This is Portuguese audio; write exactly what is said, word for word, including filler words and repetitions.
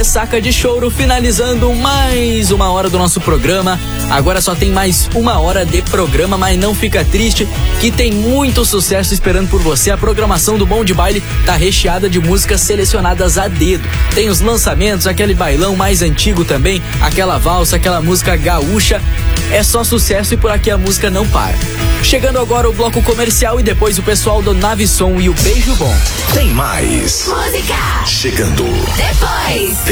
Saca de Choro, finalizando mais uma hora do nosso programa. Agora só tem mais uma hora de programa, mas não fica triste, que tem muito sucesso esperando por você. A programação do Bom de Baile tá recheada de músicas selecionadas a dedo. Tem os lançamentos, aquele bailão mais antigo também, aquela valsa, aquela música gaúcha. É só sucesso e por aqui a música não para. Chegando agora o bloco comercial e depois o pessoal do Navisson e o Beijo Bom. Tem mais música chegando depois.